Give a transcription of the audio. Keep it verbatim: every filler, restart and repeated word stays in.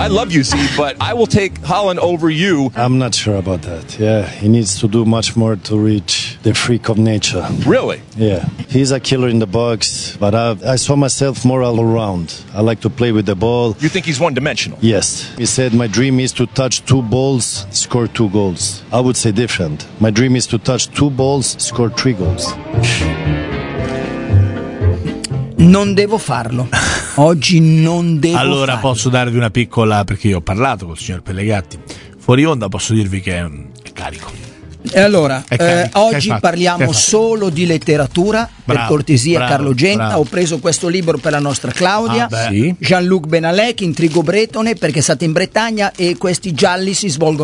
I love U C, but I will take Holland over you. I'm not sure about that. Yeah, he needs to do much more to reach the freak of nature. Really? Yeah, he's a killer in the box, but I, I saw myself more all around. I like to play with the ball. You think he's one-dimensional? Yes. He said, my dream is to touch two balls, score two goals. I would say different. My dream is to touch two balls, score three goals. Non devo farlo. Oggi non devo allora farlo. Posso darvi una piccola, perché io ho parlato col signor Pellegatti fuori onda, posso dirvi che è, è carico. E allora, È eh, carico. oggi Che parliamo solo di letteratura, per Bravo, cortesia bravo, Carlo Genta. bravo. Ho preso questo libro per la nostra Claudia, Ah, beh. Jean-Luc Benalec, Intrigo Bretone, perché è stata in Bretagna e questi gialli si svolgono